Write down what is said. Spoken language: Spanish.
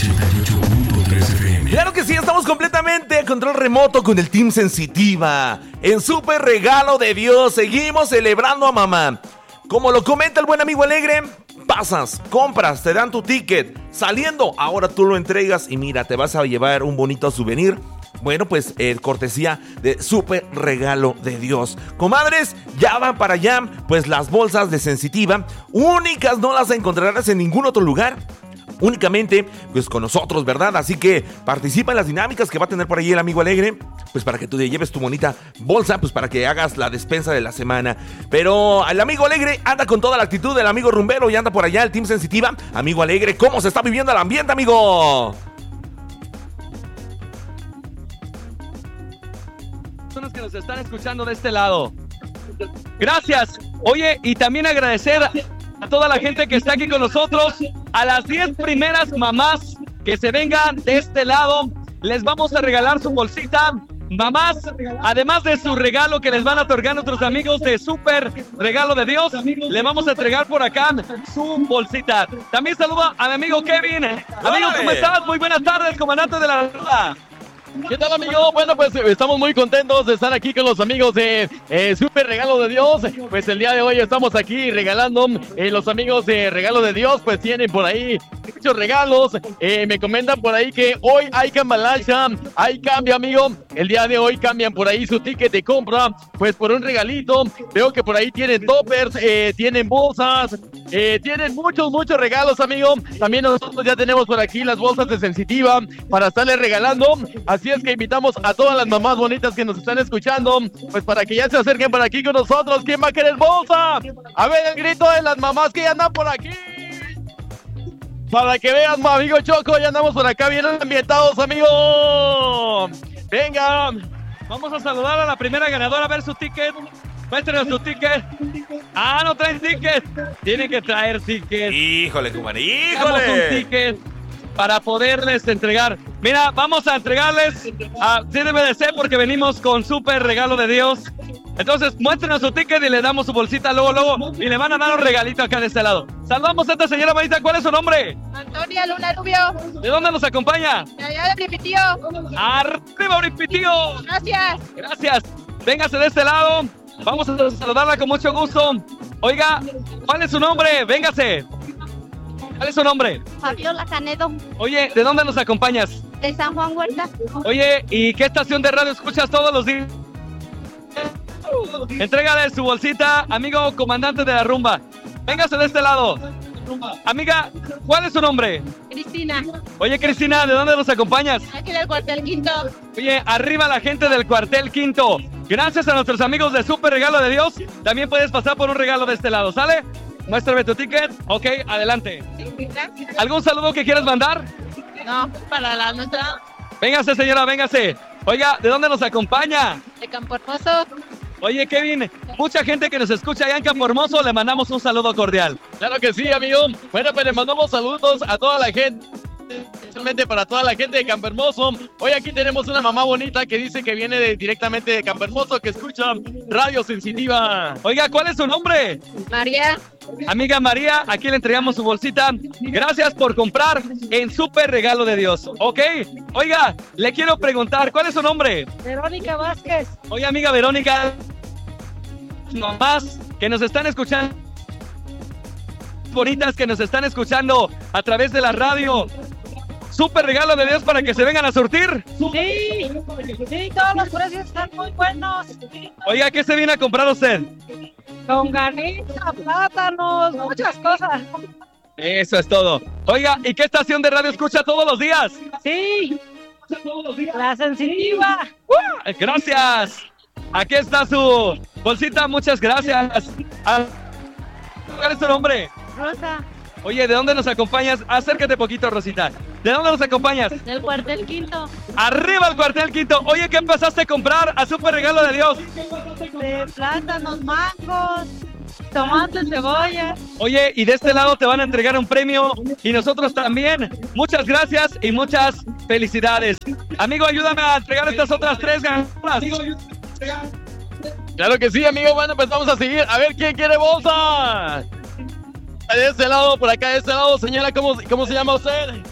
88.3 FM. Claro que sí, estamos completamente a control remoto con el Team Sensitiva. En Súper Regalo de Dios, seguimos celebrando a mamá. Como lo comenta el buen amigo Alegre, pasas, compras, te dan tu ticket. Saliendo, ahora tú lo entregas y mira, te vas a llevar un bonito souvenir. Bueno, pues cortesía de Súper Regalo de Dios. Comadres, ya van para allá, pues las bolsas de Sensitiva, únicas, no las encontrarás en ningún otro lugar. Únicamente, pues con nosotros, ¿verdad? Así que participa en las dinámicas que va a tener por ahí el amigo Alegre, pues para que tú te lleves tu bonita bolsa, pues para que hagas la despensa de la semana. Pero el amigo Alegre anda con toda la actitud del amigo rumbero y anda por allá el Team Sensitiva. Amigo Alegre, ¿cómo se está viviendo el ambiente, amigo? Personas que nos están escuchando de este lado. Gracias. Oye, y también agradecer a toda la gente que está aquí con nosotros, a las 10 primeras mamás que se vengan de este lado, les vamos a regalar su bolsita. Mamás, además de su regalo que les van a otorgar nuestros amigos de Súper Regalo de Dios, le vamos a entregar por acá su bolsita. También saludo a mi amigo Kevin. Amigo, ¿cómo estás? Muy buenas tardes, comandante de la ruta. ¿Qué tal, amigo? Bueno, pues estamos muy contentos de estar aquí con los amigos de Súper Regalo de Dios. Pues el día de hoy estamos aquí regalando. Los amigos de Regalo de Dios pues tienen por ahí muchos regalos. Me comentan por ahí que hoy hay cambalacha, hay cambio, amigo. El día de hoy cambian por ahí su ticket de compra pues por un regalito. Veo que por ahí tienen toppers, tienen bolsas, tienen muchos regalos, amigo. También nosotros ya tenemos por aquí las bolsas de Sensitiva para estarles regalando. Así es que invitamos a todas las mamás bonitas que nos están escuchando, pues para que ya se acerquen por aquí con nosotros. ¿Quién va a querer bolsa? A ver el grito de las mamás que ya andan por aquí. Para que vean, amigo Choco, ya andamos por acá bien ambientados, amigo. Venga. Vamos a saludar a la primera ganadora, a ver su ticket. Muéstrenos su ticket. Ah, no traen ticket. Tienen que traer ticket. Híjole, compadre, Damos híjole. un ticket para poderles entregar. Mira, vamos a entregarles a CDBDC porque venimos con Súper Regalo de Dios. Entonces, muéstrenos su ticket y le damos su bolsita luego, y le van a dar un regalito acá de este lado. Saludamos a esta señora bonita. ¿Cuál es su nombre? Antonia Luna Rubio. ¿De dónde nos acompaña? De allá de Pripitío. ¡Arriba, Oripitío! Gracias. Gracias. Véngase de este lado. Vamos a saludarla con mucho gusto. Oiga, ¿cuál es su nombre? Véngase. ¿Cuál es su nombre? Fabiola Canedo. Oye, ¿de dónde nos acompañas? De San Juan Huerta. Oye, ¿y qué estación de radio escuchas todos los días? Entrégale su bolsita, amigo comandante de la rumba. Véngase de este lado. Amiga, ¿cuál es su nombre? Cristina. Oye, Cristina, ¿de dónde nos acompañas? Aquí del cuartel quinto. Oye, arriba la gente del cuartel quinto. Gracias a nuestros amigos de Súper Regalo de Dios. También puedes pasar por un regalo de este lado, ¿sale? Muéstrame tu ticket. Ok, adelante. Gracias. ¿Algún saludo que quieras mandar? No, para la nuestra. Véngase, señora, véngase. Oiga, ¿de dónde nos acompaña? De Campo Hermoso. Oye, Kevin, mucha gente que nos escucha allá en Campo Hermoso, le mandamos un saludo cordial. Claro que sí, amigo. Bueno, pues le mandamos saludos a toda la gente. Especialmente para toda la gente de Campo Hermoso. Hoy aquí tenemos una mamá bonita que dice que viene directamente de Campo Hermoso, que escucha Radio Sensitiva. Oiga, ¿cuál es su nombre? María. Amiga María, aquí le entregamos su bolsita. Gracias por comprar en Súper Regalo de Dios, ¿ok? Oiga, le quiero preguntar, ¿cuál es su nombre? Verónica Vázquez. Oye, amiga Verónica, mamás que nos están escuchando, bonitas que nos están escuchando a través de la radio. Súper Regalo de Dios para que se vengan a surtir. Sí, todos los precios están muy buenos. Oiga, ¿qué se viene a comprar usted? Longaniza, plátanos, muchas cosas. Eso es todo. Oiga, ¿y qué estación de radio escucha todos los días? Sí, la Sensitiva. Gracias. Aquí está su bolsita, muchas gracias. ¿Cuál es tu nombre? Rosa, Oye, ¿de dónde nos acompañas? Acércate poquito, Rosita. ¿De dónde nos acompañas? del cuartel quinto. Arriba el cuartel quinto. Oye, ¿qué empezaste a comprar a Súper Regalo de Dios? De plátanos, mangos, tomates, cebollas. Oye, y de este lado te van a entregar un premio y nosotros también. Muchas gracias y muchas felicidades. Amigo, ayúdame a entregar estas otras 3 ganadoras. Claro que sí, amigo. Bueno, pues vamos a seguir. A ver quién quiere bolsa. De este lado, por acá de este lado, señora, ¿cómo se llama usted?